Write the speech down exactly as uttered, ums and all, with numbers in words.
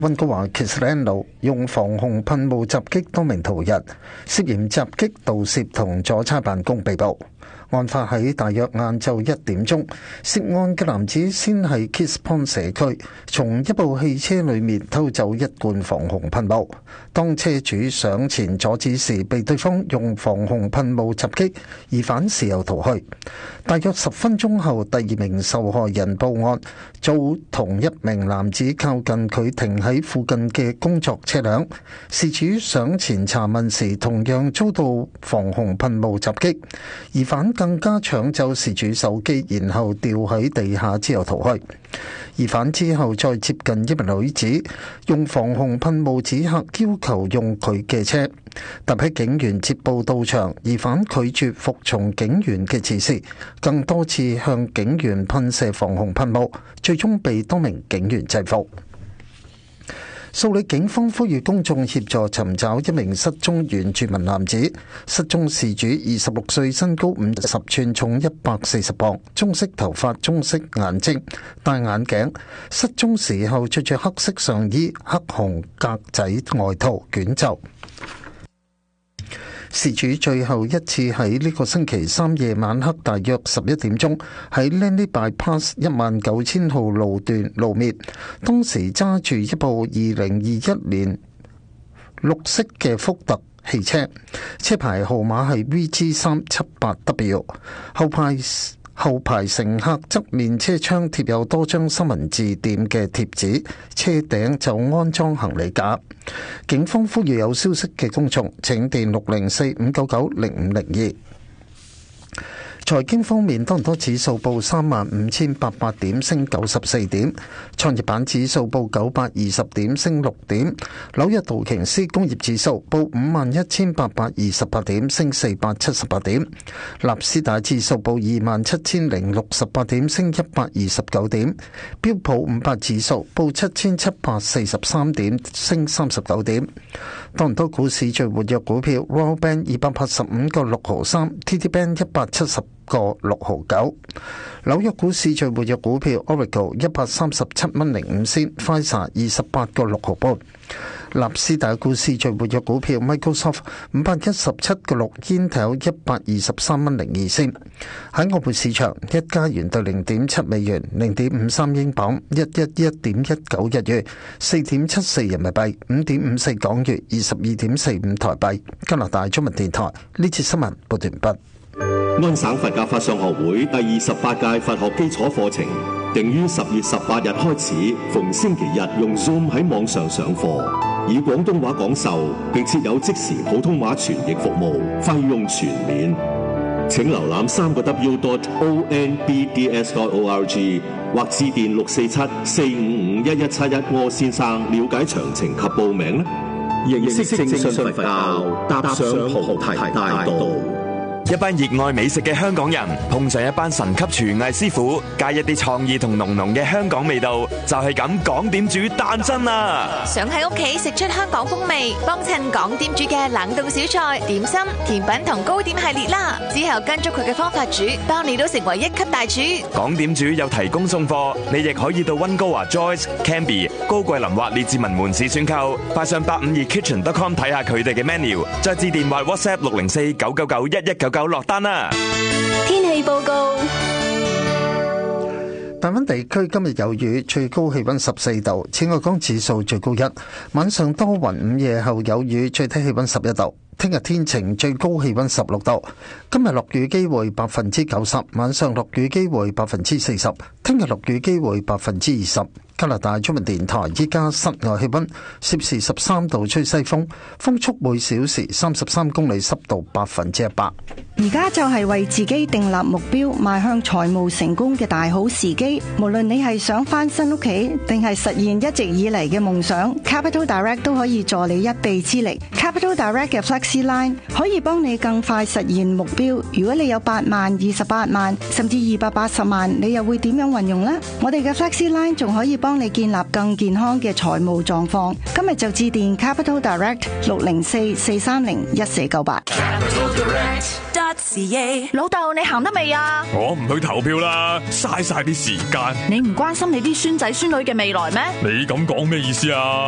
溫哥華 Kissland 路用防紅噴霧襲擊多名途人，涉嫌襲擊、盜竊同阻差辦公被捕。案發喺大約晏晝一點鐘，涉案嘅男子先喺 Kiss Point 社區從一部汽車裏面偷走一罐防紅噴霧。當車主上前阻止時，被對方用防紅噴霧襲擊，疑犯事後逃去。大約十分鐘後，第二名受害人報案，遭同一名男子靠近佢停喺附近嘅工作車輛。事主上前查問時，同樣遭到防紅噴霧襲擊，疑犯更加搶走事主手機，然後掉喺地下之後逃去。疑犯之後再接近一名女子，用防紅噴霧指嚇，要求用佢嘅車。但喺警員接報到場，疑犯拒絕服從警員嘅指示，更多次向警員噴射防紅噴霧，最終被多名警員制服。素里警方呼籲公眾協助尋找一名失蹤原住民男子。失蹤事主二十六歲，身高五十寸，重一百四十磅，棕色頭髮，棕色眼睛，戴眼鏡。失蹤時候着住黑色上衣、黑紅格仔外套捲袖。事主最後一次喺呢個星期三夜晚黑大約十一點鐘喺 Langley Bypass 一萬九千號路段露面，當時揸住一部二零二一年綠色嘅福特汽車，車牌號碼係 V G 三七八 W， 後排後排乘客側面車窗貼有多張新聞字典嘅貼紙，車頂就安裝行李架。警方呼籲有消息嘅公眾請電六零四五九九零五零二。財經方面，多倫多指數報三萬五千八百點，升九十四點；創業板指數報九百二十點，升六點；紐約道瓊斯工業指數報五萬一千八百二十八點，升四百七十八點；納斯達指數報二萬七千零六十八點，升一百二十九點；標普五百指數報七千七百四十三點，升三十九點。多倫多股市最活躍股票 Royal Bank 二百八十五個六毫三 ，T D Bank 一百七十個六毫九。紐約股市最活躍股票 Oracle 一百三十七蚊零五仙 ，Pfizer 二十八個六毫半。納斯達股市最活躍股票 Microsoft 五百一十七個六 ，Intel 一百二十三蚊零二仙。喺澳門市場，一加元兌零點七美元，零點五三英鎊，一一一點一九日元，四點七四人民幣，五點五四港元，二十二點四五台幣。加拿大中文電台呢次新聞報道完畢。 安省佛教法相學會第二十八屆佛學基礎課程定於十月十八日開始，逢星期日用 Zoom 喺網上上課，以廣東話講授，並設有即時普通話傳譯服務，費用全免。請瀏覽三個 W dot O N B D S dot O R G 或致電六四七四五五一一七一柯先生了解詳情及報名。認識正信佛教，踏上菩提大道。 一班熱愛美食嘅香港人碰上一班神級廚藝師傅，加一啲創意同濃濃嘅香港味道，就係咁港點煮誕生啦！ 想喺屋企食出香港風味，幫襯港點煮嘅冷凍小菜、點心、甜品同糕點系列啦！之後跟足佢嘅方法煮，包你都成為一級大廚。港點煮有提供送貨，你亦可以到溫哥華 Joyce、Canby、高桂林或列治文門市選購，快上八五二 kitchen dot com 睇下佢哋嘅 menu， 再致電話 WhatsApp 六零四九九九一一九九落單啦！ 天氣報告： 大溫地區今日有雨，最高氣溫十四度，紫外光指數最高一。晚上多雲，午夜後有雨，最低氣溫十一度。聽日天晴，最高氣溫十六度。今日落雨機會百分之九十，晚上落雨機會百分之四十。聽日落雨機會百分之二十。加拿大中文電台依家室外氣溫攝氏十三度，吹西風，風速每小時三十三公里，濕度百分之一百。 而家就係為自己訂立目標，邁向財務成功嘅大好時機。無論你係想翻新屋企，定係實現一直以嚟嘅夢想， Capital Direct 都可以助你一臂之力。Capital Direct 嘅 Flexi Line 可以幫你更快實現目標。如果你有八萬、二十八萬，甚至二百八十萬，你又會點樣運用呢？我哋嘅 Flexi Line 仲可以幫你建立更健康嘅財務狀況。今日就致電 Capital Direct 六零四四三零一四九八。 老豆，你行得未啊？ 我唔去投票啦，嘥晒啲時間。 你唔關心你啲孫仔孫女嘅未來咩？ 你咁講咩意思啊？